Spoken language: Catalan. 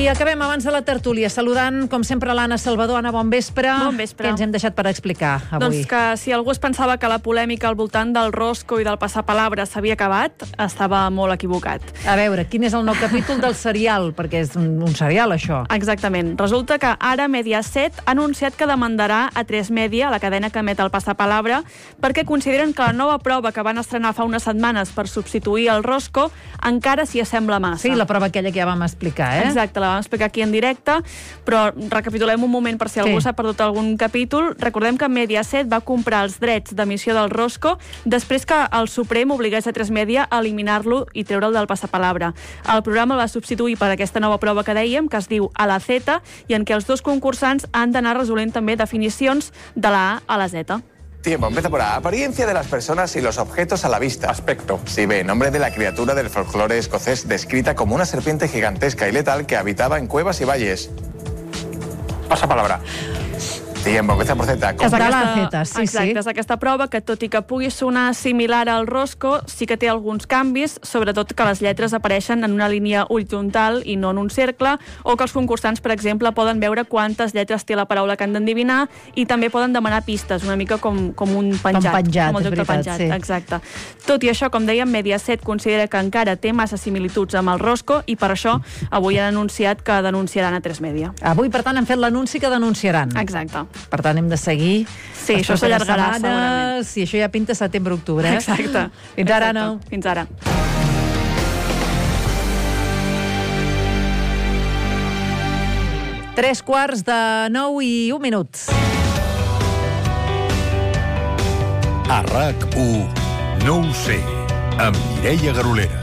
I acabem abans de la tertúlia saludant, com sempre, l'Anna Salvador. Anna, bon vespre. Bon vespre. Què ens hem deixat per explicar avui? Doncs que si algú es pensava que la polèmica al voltant del rosco i del passapalabra s'havia acabat, estava molt equivocat. A veure, quin és el nou capítol del serial? Perquè és un serial, això. Exactament. Resulta que ara Mediaset ha anunciat que demandarà a 3 Media, la cadena que emet el passapalabra, perquè consideren que la nova prova que van estrenar fa unes setmanes per substituir el rosco encara s'hi assembla massa. Sí, la prova aquella que ja vam explicar, Exacte, la vam explicar aquí en directe, però recapitulem un moment per si algú s'ha perdut algun capítol. Recordem que Mediaset va comprar els drets d'emissió del rosco després que el Suprem obligués a 3 Media a eliminar-lo i treure'l del passapalabra. El programa el va substituir per aquesta nova prova que dèiem, que es diu A la Z, i en què els dos concursants han d'anar resolent també definicions de la A a la Z. Tiempo, empieza por A. Apariencia de las personas y los objetos a la vista. Aspecto. Sí, B. Nombre de la criatura del folclore escocés descrita como una serpiente gigantesca y letal que habitaba en cuevas y valles. Pasa palabra. Tiempo, empieza por Z. És de la Z, sí, Exacte, sí. és aquesta prova que, tot i que pugui sonar similar al rosco, sí que té alguns canvis, sobretot que les lletres apareixen en una línia horitzontal i no en un cercle, o que els concursants, per exemple, poden veure quantes lletres té la paraula que han d'endevinar i també poden demanar pistes, una mica com un penjat. Com penjat, com el joc és de veritat, penjat, sí. Exacte. Tot i això, com dèiem, Mediaset considera que encara té massa similituds amb el rosco i per això avui han anunciat que denunciaran a 3 Media. Avui, per tant, han fet l'anunci que denunciaran. Exacte. Per tant, hem de seguir. Sí, això s'allargarà, segurament. Sí, això ja pinta setembre-octubre. Exacte. Fins ara, Anna. Fins ara. Tres quarts de 9 i 1 minut. A RAC1, no ho sé, amb Mireia Garolera.